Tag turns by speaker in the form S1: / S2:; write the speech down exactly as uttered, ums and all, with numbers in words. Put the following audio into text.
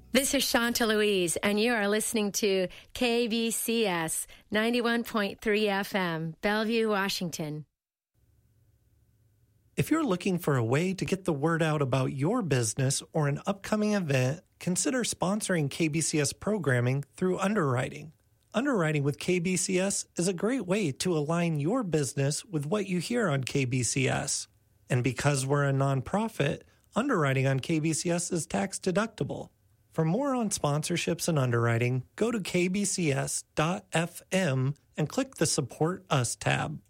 S1: This is Shanta Louise, and you are listening to K B C S ninety-one point three F M, Bellevue, Washington.
S2: If you're looking for a way to get the word out about your business or an upcoming event, consider sponsoring K B C S programming through underwriting. Underwriting with K B C S is a great way to align your business with what you hear on K B C S. And because we're a nonprofit, underwriting on K B C S is tax deductible. For more on sponsorships and underwriting, go to k b c s dot f m and click the Support Us tab.